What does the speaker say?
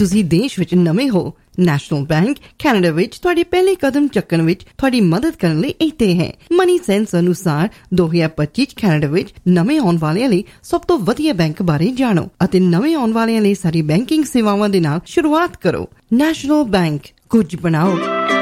ਤੁਸੀਂ ਦੇਸ਼ ਵਿੱਚ ਨਵੇਂ ਹੋ, ਨੈਸ਼ਨਲ ਬੈਂਕ ਕੈਨੇਡਾ ਵਿੱਚ ਤੁਹਾਡੇ ਪਹਿਲੇ ਕਦਮ ਚੱਕਣ ਵਿੱਚ ਤੁਹਾਡੀ ਮਦਦ ਕਰਨ ਲਈ ਇੱਥੇ ਹੈ। ਮਨੀ ਸੈਂਸ ਅਨੁਸਾਰ 2025 ਚ ਕੈਨੇਡਾ ਵਿੱਚ ਨਵੇਂ ਆਉਣ ਵਾਲਿਆਂ ਲਈ ਸਭ ਤੋਂ ਵਧੀਆ ਬੈਂਕ ਬਾਰੇ ਜਾਣੋ ਅਤੇ ਨਵੇਂ ਆਉਣ ਵਾਲਿਆਂ ਲਈ ਸਾਰੀ ਬੈਂਕਿੰਗ ਸੇਵਾਵਾਂ ਦੇ ਨਾਲ ਸ਼ੁਰੂਆਤ ਕਰੋ। ਨੈਸ਼ਨਲ ਬੈਂਕ, ਕੁਝ ਬਣਾਓ।